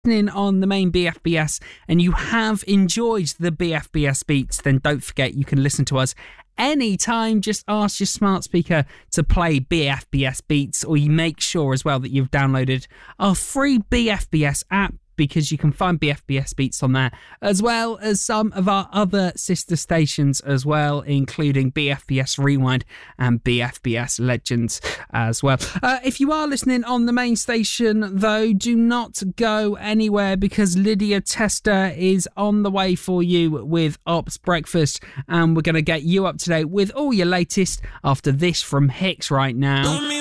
listening on the main BFBS and you have enjoyed the BFBS beats, then don't forget you can listen to us anytime. Just ask your smart speaker to play BFBS beats, or you make sure as well that you've downloaded our free BFBS app, because you can find BFBS beats on there, as well as some of our other sister stations as well, including BFBS Rewind and BFBS Legends as well. If you are listening on the main station, though, do not go anywhere, because Lydia Tester is on the way for you with Ops Breakfast, and we're going to get you up to date with all your latest after this from Hicks right now.